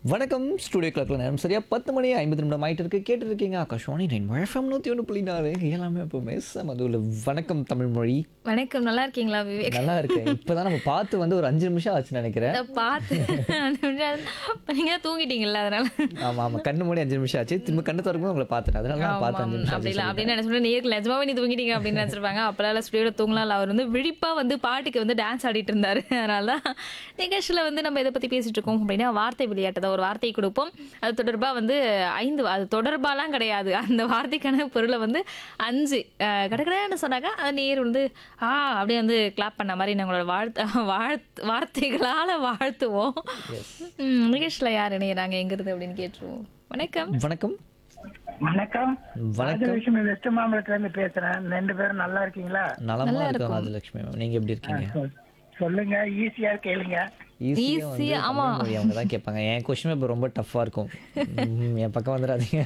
வணக்கம் ஸ்டுடியோ கிளப்ல நேரம் சரியா 10:50 ஆயிட்டு இருக்கு. கேட்டு இருக்கீங்க ஆகாஷ்வாணி 91.1 எல்லாமே எப்பவுமே செமதுல. வணக்கம் தமிழ் மொழி. வணக்கம். நல்லா இருக்கீங்களா விவேக்? நல்லா இருக்கேன். இப்பதான் நம்ம பார்த்து வந்து ஒரு 5 நிமிஷம் ஆச்சுன்னு நினைக்கிறேன். பார்த்து நீங்க தூங்கிட்டீங்கல்ல அதனால. ஆமா கண்ணு மூடி 5 நிமிஷம் ஆச்சு. திரும்ப கண்ணு திறக்கும்போது உங்களை பார்த்தேன். அதனால தான் ஆமா, பார்த்து 5 நிமிஷம் அப்படி இல்ல ஆச்சு. அப்படின்னு நினைச்சு நேர்ல நிஜமாவே நீ தூங்கிட்டீங்க அப்படின்னு நினைச்சிருப்பாங்க. அப்பெல்லாம் ஸ்டுடியோல தூங்கலாம் இல்ல. அவர் வந்து விழிப்பா வந்து பாட்டுக்கு வந்து டான்ஸ் ஆடிட்டு இருந்தாரு. அதனால தான் நிகழ்ச்சியில வந்து நம்ம இதை பத்தி பேசிட்டு இருக்கோம் அப்படின்னா வார்த்தை விளையாட்டு தான். ஒரு வார்த்தையை கொடுப்போம். அது தொடர்பா வந்து 5 அது தொடர்பாலாம் கிடையாது. அந்த வார்த்தைக்கான பொருளை வந்து 5 கடற்கடன்னு சொன்னாங்க. அதை நேர் வந்து அப்படியே வந்து கிளாப் பண்ண மாதிரி நம்மளோட வார்த்தைகளால வாழ்த்துவோம். நிகழ்ச்சியில யார் இணையறாங்க எங்கிறது அப்படின்னு கேட்டுருவோம். வணக்கம். வணக்கம். வணக்கம். வணக்கம். ராஜலட்சுமி வெஸ்ட் மாம்பலத்துல இருந்து பேசுறேன். 2 பேரும் நல்லா இருக்கீங்களா? நலமா இருக்கோம் ராஜலட்சுமி மேம். நீங்க எப்படி இருக்கீங்க? சொல்லுங்க, ஈஸியா கேளுங்க. ஈஸியா வந்து ஆமா. தமிழ் மொழி அவங்க தான் கேட்பாங்க. என் கொஸ்டின் இப்போ ரொம்ப டஃப்பா இருக்கும். என் பக்கம் வந்துடாதீங்க.